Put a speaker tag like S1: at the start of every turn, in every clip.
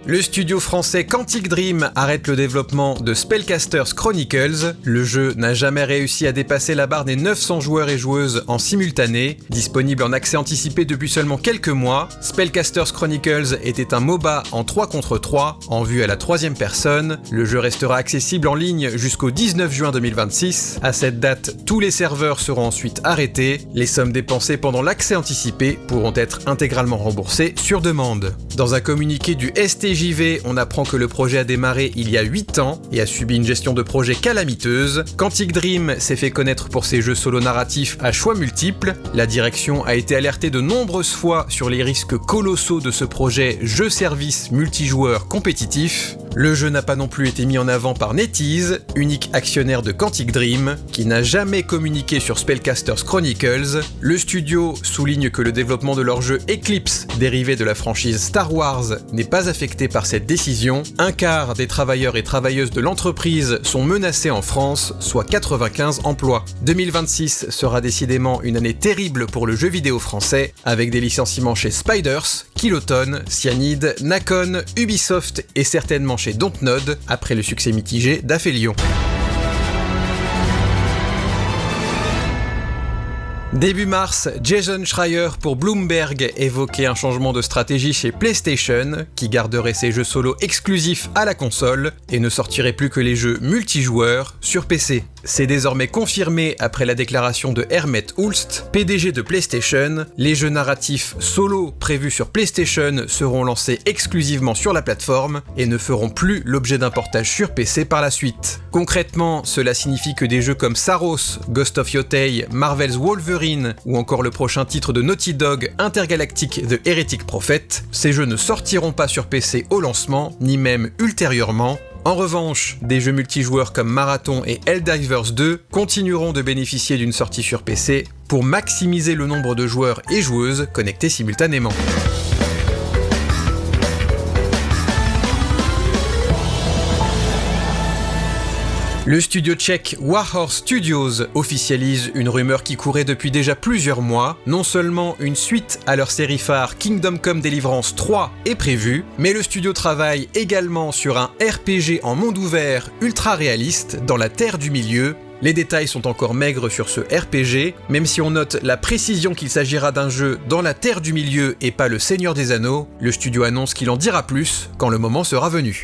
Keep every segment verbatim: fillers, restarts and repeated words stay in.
S1: Le studio français Quantic Dream arrête le développement de Spellcasters Chronicles. Le jeu n'a jamais réussi à dépasser la barre des neuf cents joueurs et joueuses en simultané. Disponible en accès anticipé depuis seulement quelques mois, Spellcasters Chronicles était un MOBA en trois contre trois, en vue à la troisième personne. Le jeu restera accessible en ligne jusqu'au dix-neuf juin deux mille vingt-six. À cette date, tous les serveurs seront ensuite arrêtés. Les sommes dépensées pendant l'accès anticipé pourront être intégralement remboursées sur demande. Dans un communiqué du S T J V, on apprend que le projet a démarré il y a huit ans et a subi une gestion de projet calamiteuse. Quantic Dream s'est fait connaître pour ses jeux solo narratifs à choix multiples. La direction a été alertée de nombreuses fois sur les risques colossaux de ce projet jeu-service multijoueur compétitif. Le jeu n'a pas non plus été mis en avant par NetEase, unique actionnaire de Quantic Dream, qui n'a jamais communiqué sur Spellcasters Chronicles. Le studio souligne que le développement de leur jeu Eclipse, dérivé de la franchise Star Wars, n'est pas affecté par cette décision. Un quart des travailleurs et travailleuses de l'entreprise sont menacés en France, soit quatre-vingt-quinze emplois. deux mille vingt-six sera décidément une année terrible pour le jeu vidéo français, avec des licenciements chez Spiders, Kiloton, Cyanide, Nacon, Ubisoft et certainement chez Dontnod, après le succès mitigé d'Aphelion. Début mars, Jason Schreier pour Bloomberg évoquait un changement de stratégie chez PlayStation, qui garderait ses jeux solo exclusifs à la console et ne sortirait plus que les jeux multijoueurs sur P C. C'est désormais confirmé après la déclaration de Hermet Hulst, P D G de PlayStation. Les jeux narratifs solo prévus sur PlayStation seront lancés exclusivement sur la plateforme et ne feront plus l'objet d'un portage sur P C par la suite. Concrètement, cela signifie que des jeux comme Saros, Ghost of Yotei, Marvel's Wolverine ou encore le prochain titre de Naughty Dog, Intergalactic The Heretic Prophet, ces jeux ne sortiront pas sur P C au lancement, ni même ultérieurement. En revanche, des jeux multijoueurs comme Marathon et Helldivers deux continueront de bénéficier d'une sortie sur P C pour maximiser le nombre de joueurs et joueuses connectés simultanément. Le studio tchèque Warhorse Studios officialise une rumeur qui courait depuis déjà plusieurs mois. Non seulement une suite à leur série phare Kingdom Come Deliverance trois est prévue, mais le studio travaille également sur un R P G en monde ouvert ultra réaliste dans la Terre du Milieu. Les détails sont encore maigres sur ce R P G, même si on note la précision qu'il s'agira d'un jeu dans la Terre du Milieu et pas le Seigneur des Anneaux. Le studio annonce qu'il en dira plus quand le moment sera venu.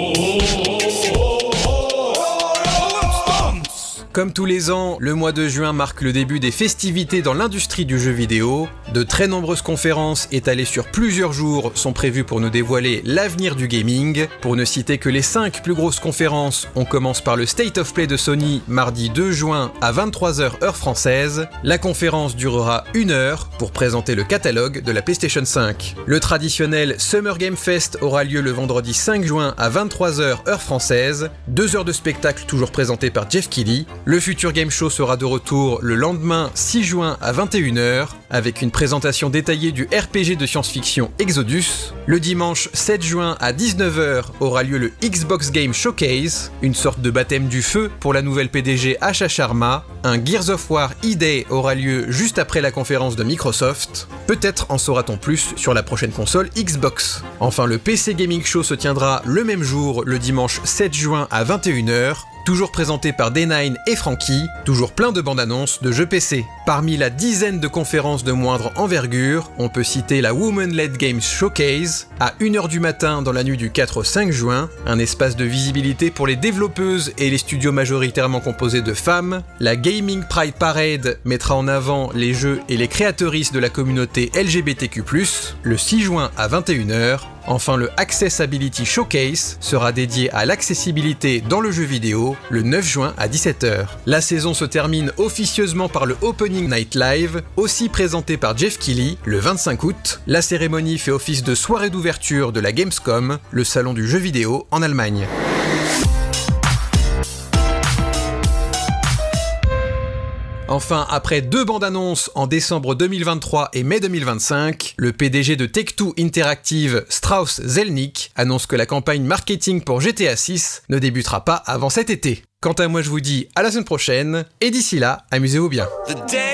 S1: Comme tous les ans, le mois de juin marque le début des festivités dans l'industrie du jeu vidéo. De très nombreuses conférences étalées sur plusieurs jours sont prévues pour nous dévoiler l'avenir du gaming. Pour ne citer que les cinq plus grosses conférences, on commence par le State of Play de Sony, mardi deux juin à vingt-trois heures heure française. La conférence durera une heure pour présenter le catalogue de la PlayStation cinq. Le traditionnel Summer Game Fest aura lieu le vendredi cinq juin à vingt-trois heures heure française. Deux heures de spectacle toujours présenté par Jeff Keighley. Le Future Game Show sera de retour le lendemain six juin à vingt et une heures, avec une présentation détaillée du R P G de science-fiction Exodus. Le dimanche sept juin à dix-neuf heures aura lieu le Xbox Game Showcase, une sorte de baptême du feu pour la nouvelle P D G Asha Sharma. Un Gears of War E-Day aura lieu juste après la conférence de Microsoft. Peut-être en saura-t-on plus sur la prochaine console Xbox. Enfin, le P C Gaming Show se tiendra le même jour, le dimanche sept juin à vingt et une heures. Toujours présenté par D neuf et Frankie, toujours plein de bandes annonces de jeux P C. Parmi la dizaine de conférences de moindre envergure, on peut citer la Women-Led Games Showcase, à une heure du matin dans la nuit du quatre au cinq juin, un espace de visibilité pour les développeuses et les studios majoritairement composés de femmes. La Gaming Pride Parade mettra en avant les jeux et les créatrices de la communauté L G B T Q plus, le six juin à vingt et une heures. Enfin, le Accessibility Showcase sera dédié à l'accessibilité dans le jeu vidéo le neuf juin à dix-sept heures. La saison se termine officieusement par le Opening Night Live, aussi présenté par Jeff Keighley le vingt-cinq août. La cérémonie fait office de soirée d'ouverture de la Gamescom, le salon du jeu vidéo en Allemagne. Enfin, après deux bandes annonces en décembre deux mille vingt-trois et mai deux mille vingt-cinq, le P D G de Take-Two Interactive, Strauss Zelnick, annonce que la campagne marketing pour G T A six ne débutera pas avant cet été. Quant à moi, je vous dis à la semaine prochaine, et d'ici là, amusez-vous bien.